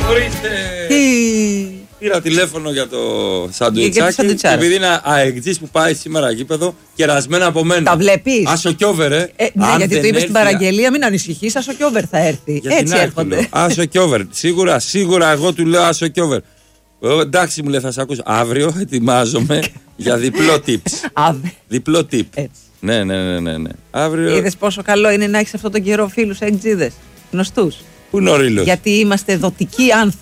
Ορίστε. Πήρα τηλέφωνο για το σαντουιτσάκι. Και επειδή είναι αεκτζής που πάει σήμερα γήπεδο, κερασμένα από μένα. Τα βλέπεις. Άσο κι over, ναι, γιατί το είπε στην παραγγελία, μην ανησυχείς, άσο κι over θα έρθει. Έτσι έρχονται. Άσο κι over. Σίγουρα εγώ του λέω άσο κι over. Εντάξει, μου λέει, θα σε ακούσω. Αύριο ετοιμάζομαι για διπλό tips. Διπλό tip. Έτσι. Ναι. Αύριο. Είδες πόσο καλό είναι να έχεις αυτόν τον καιρό φίλους εκτζίδες γνωστούς. Πού είναι ο Ρήλος? Γιατί είμαστε δοτικοί άνθρωποι.